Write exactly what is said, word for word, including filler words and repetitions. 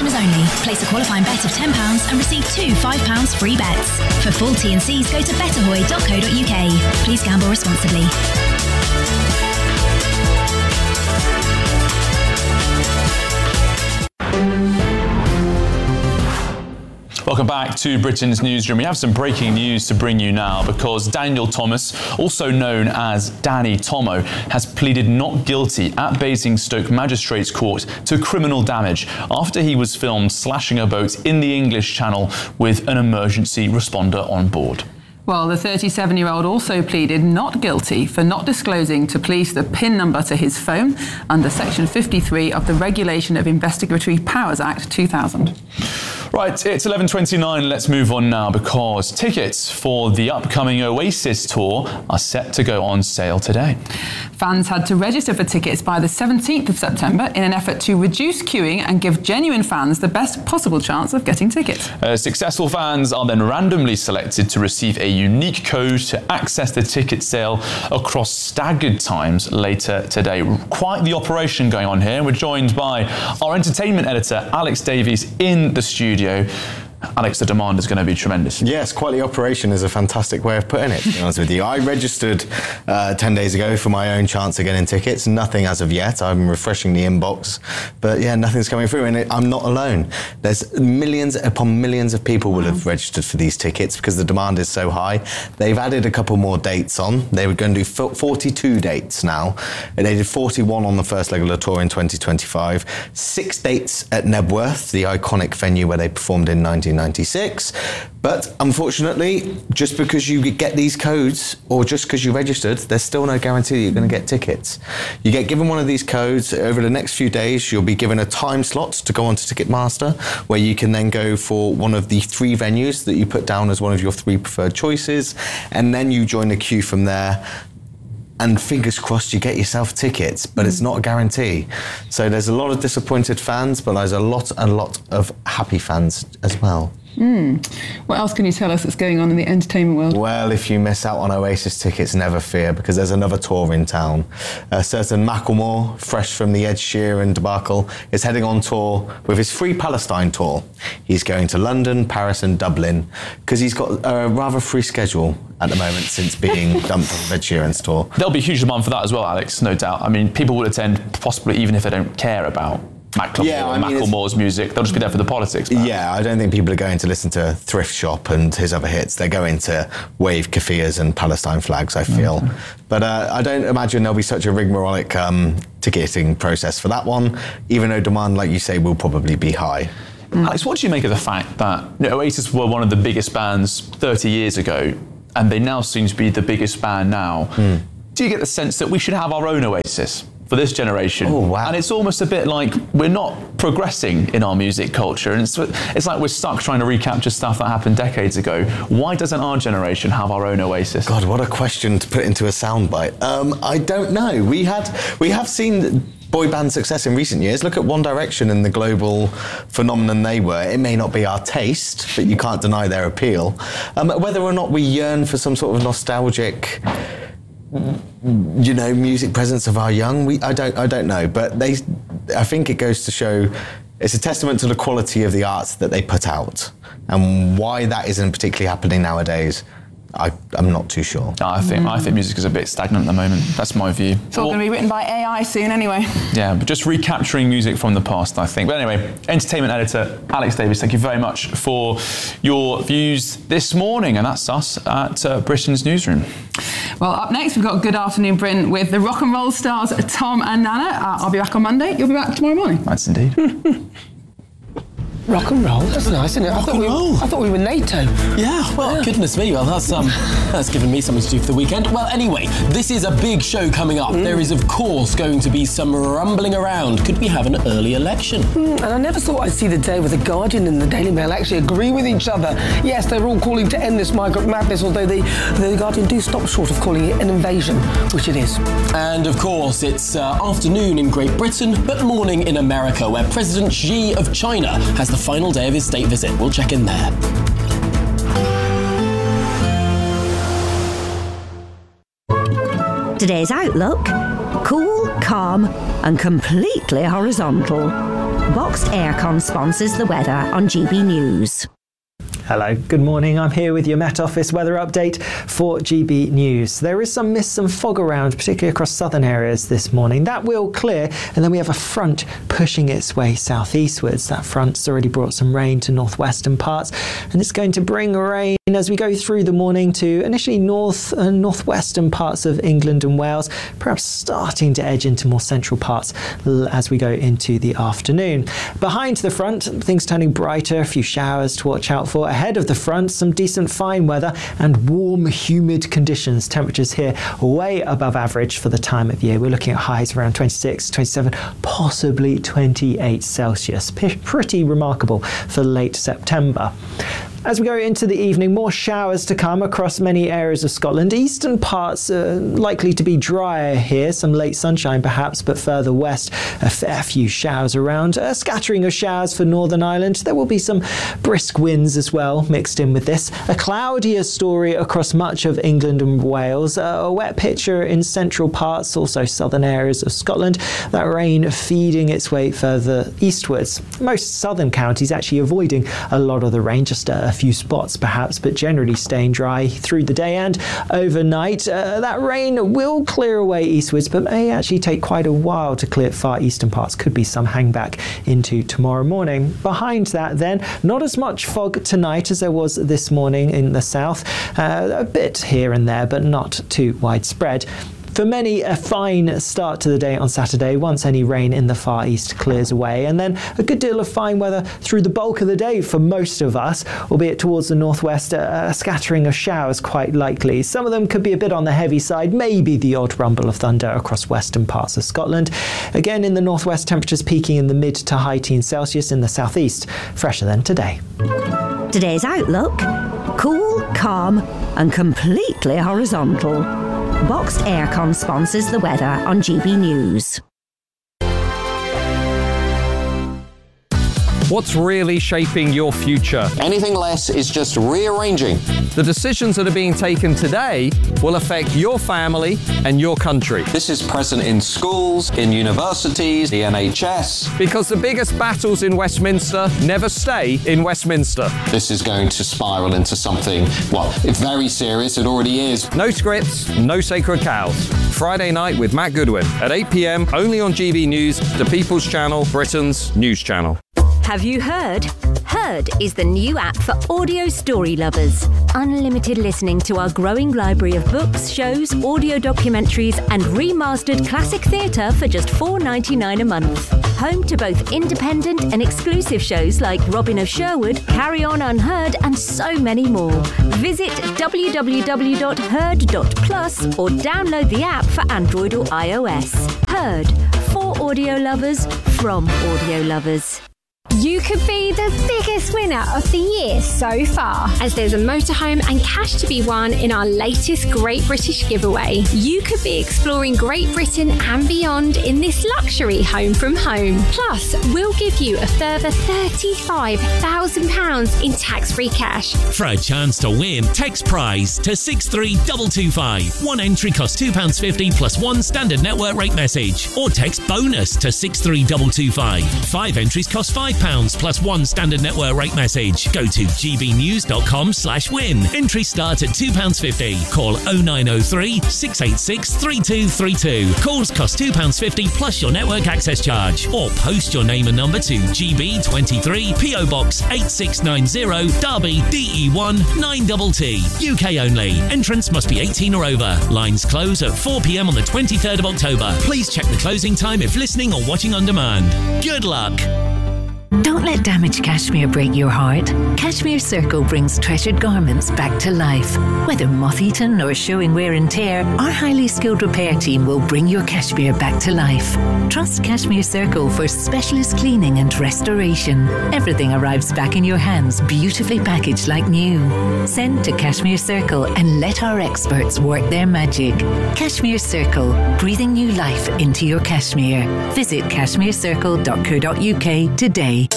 customers only. Place a qualifying bet of ten pounds and receive two five pounds free bets. For full T and Cs, go to betterhoy dot co dot uk. Please gamble responsibly. Welcome back to Britain's Newsroom. We have some breaking news to bring you now because Daniel Thomas, also known as Danny Tomo, has pleaded not guilty at Basingstoke Magistrates Court to criminal damage after he was filmed slashing a boat in the English Channel with an emergency responder on board. Well, the thirty-seven-year-old also pleaded not guilty for not disclosing to police the PIN number to his phone under Section fifty-three of the Regulation of Investigatory Powers Act two thousand. Right, it's eleven twenty-nine. Let's move on now because tickets for the upcoming Oasis tour are set to go on sale today. Fans had to register for tickets by the seventeenth of September in an effort to reduce queuing and give genuine fans the best possible chance of getting tickets. Uh, successful fans are then randomly selected to receive a unique code to access the ticket sale across staggered times later today. Quite the operation going on here. We're joined by our entertainment editor, Alex Davies, in the studio. Alex, the demand is going to be tremendous. Yes, quite the operation is a fantastic way of putting it, to be honest with you. I registered uh, ten days ago for my own chance of getting tickets. Nothing as of yet. I'm refreshing the inbox. But yeah, nothing's coming through. And it, I'm not alone. There's millions upon millions of people will have registered for these tickets because the demand is so high. They've added a couple more dates on. They were going to do forty-two dates now. And they did forty-one on the first leg of the tour in twenty twenty-five. Six dates at Nebworth, the iconic venue where they performed in nineteen ninety-six. But unfortunately, just because you get these codes or just because you registered, there's still no guarantee that you're going to get tickets. You get given one of these codes over the next few days. You'll be given a time slot to go onto Ticketmaster where you can then go for one of the three venues that you put down as one of your three preferred choices, and then you join the queue from there. And fingers crossed you get yourself tickets, but it's not a guarantee. So there's a lot of disappointed fans, but there's a lot, a lot of happy fans as well. Mm. What else can you tell us that's going on in the entertainment world? Well, if you miss out on Oasis tickets, never fear, because there's another tour in town. A certain Macklemore, fresh from the Ed Sheeran debacle, is heading on tour with his Free Palestine tour. He's going to London, Paris and Dublin, because he's got a rather free schedule at the moment since being dumped on Ed Sheeran's tour. There'll be a huge demand for that as well, Alex, no doubt. I mean, people will attend possibly even if they don't care about Macklemore, yeah, I mean, Macklemore's music. They'll just be there for the politics. Perhaps. Yeah, I don't think people are going to listen to Thrift Shop and his other hits. They're going to wave kafirs and Palestine flags, I feel. Okay. But uh, I don't imagine there'll be such a rigmarolic um, ticketing process for that one, even though demand, like you say, will probably be high. Mm. Alex, what do you make of the fact that you know, Oasis were one of the biggest bands thirty years ago, and they now seem to be the biggest band now? Mm. Do you get the sense that we should have our own Oasis for this generation? Oh, wow. And it's almost a bit like we're not progressing in our music culture, and it's, it's like we're stuck trying to recapture stuff that happened decades ago. Why doesn't our generation have our own Oasis? God, what a question to put into a soundbite. Um, I don't know. We had we have seen boy band success in recent years. Look at One Direction and the global phenomenon they were. It may not be our taste, but you can't deny their appeal. Um, whether or not we yearn for some sort of nostalgic, you know, music presence of our young, we I don't I don't know, but they I think it goes to show it's a testament to the quality of the arts that they put out, and why that isn't particularly happening nowadays, I, I'm not too sure. No, I think mm. I think music is a bit stagnant at the moment. That's my view. It's all well, going to be written by A I soon anyway. Yeah, but just recapturing music from the past, I think. But anyway, entertainment editor Alex Davies, thank you very much for your views this morning, and that's us at uh, Britain's Newsroom. Well, up next we've got Good Afternoon Britain with the rock and roll stars Tom and Nana. Uh, I'll be back on Monday. You'll be back tomorrow morning. That's indeed. Rock and roll, that's nice, isn't it? Rock I thought and we, roll. I thought we were NATO. Yeah, well, yeah. Goodness me, well, that's um, that's given me something to do for the weekend. Well, anyway, this is a big show coming up. Mm. There is, of course, going to be some rumbling around. Could we have an early election? Mm, and I never thought I'd see the day where the Guardian and the Daily Mail actually agree with each other. Yes, they're all calling to end this migrant madness, although the, the Guardian do stop short of calling it an invasion, which it is. And, of course, it's uh, afternoon in Great Britain, but morning in America, where President Xi of China has the final day of his state visit. We'll check in there. Today's outlook: cool, calm and completely horizontal. Boxed Aircon sponsors the weather on G B News. Hello, good morning. I'm here with your Met Office weather update for G B News. There is some mist and fog around, particularly across southern areas this morning. That will clear, and then we have a front pushing its way southeastwards. That front's already brought some rain to northwestern parts, and it's going to bring rain as we go through the morning to initially north and northwestern parts of England and Wales, perhaps starting to edge into more central parts as we go into the afternoon. Behind the front, things turning brighter, a few showers to watch out for. Ahead of the front, some decent fine weather and warm, humid conditions. Temperatures here way above average for the time of year. We're looking at highs around twenty-six, twenty-seven, possibly twenty-eight Celsius. P- pretty remarkable for late September. As we go into the evening, more showers to come across many areas of Scotland. Eastern parts are likely to be drier here, some late sunshine perhaps, but further west, a fair few showers around. A scattering of showers for Northern Ireland. There will be some brisk winds as well mixed in with this. A cloudier story across much of England and Wales. A wet picture in central parts, also southern areas of Scotland. That rain feeding its way further eastwards. Most southern counties actually avoiding a lot of the rain, just a few spots perhaps, but generally staying dry through the day and overnight. Uh, that rain will clear away eastwards, but may actually take quite a while to clear far eastern parts. Could be some hangback into tomorrow morning. Behind that then, not as much fog tonight as there was this morning in the south. Uh, a bit here and there, but not too widespread. For many, a fine start to the day on Saturday once any rain in the far east clears away, and then a good deal of fine weather through the bulk of the day for most of us, albeit towards the northwest, a, a scattering of showers quite likely. Some of them could be a bit on the heavy side, maybe the odd rumble of thunder across western parts of Scotland. Again, in the northwest, temperatures peaking in the mid to high teens Celsius. In the southeast, fresher than today. Today's outlook: cool, calm and completely horizontal. Boxed Aircon sponsors the weather on G B News. What's really shaping your future? Anything less is just rearranging. The decisions that are being taken today will affect your family and your country. This is present in schools, in universities, the N H S. Because the biggest battles in Westminster never stay in Westminster. This is going to spiral into something, well, very serious. It already is. No scripts, no sacred cows. Friday night with Matt Goodwin at eight p.m. only on G B News, the People's Channel, Britain's news channel. Have you heard? Heard is the new app for audio story lovers. Unlimited listening to our growing library of books, shows, audio documentaries and remastered classic theatre for just four dollars ninety-nine a month. Home to both independent and exclusive shows like Robin of Sherwood, Carry On Unheard and so many more. Visit w w w dot heard dot plus or download the app for Android or iOS. Heard, for audio lovers, from audio lovers. You could be the biggest winner of the year so far, as there's a motorhome and cash to be won in our latest Great British giveaway. You could be exploring Great Britain and beyond in this luxury home from home. Plus, we'll give you a further thirty-five thousand pounds in tax-free cash. For a chance to win, text prize to six three two two five. One entry costs two pounds fifty plus one standard network rate message. Or text bonus to six three two two five. Five entries cost five pounds plus one standard network rate message. Go to gbnews.com slash win. Entry starts at two pounds fifty. Call oh nine oh three, six eight six, three two three two. Calls cost two pounds fifty plus your network access charge. Or post your name and number to G B twenty-three, P O Box eight six nine zero, Derby, D E one nine T T. U K only. Entrance must be eighteen or over. Lines close at four p.m. on the twenty-third of October. Please check the closing time if listening or watching on demand. Good luck. Don't let damaged cashmere break your heart. Cashmere Circle brings treasured garments back to life. Whether moth-eaten or showing wear and tear, our highly skilled repair team will bring your cashmere back to life. Trust Cashmere Circle for specialist cleaning and restoration. Everything arrives back in your hands, beautifully packaged like new. Send to Cashmere Circle and let our experts work their magic. Cashmere Circle, breathing new life into your cashmere. Visit cashmere circle dot co dot uk today.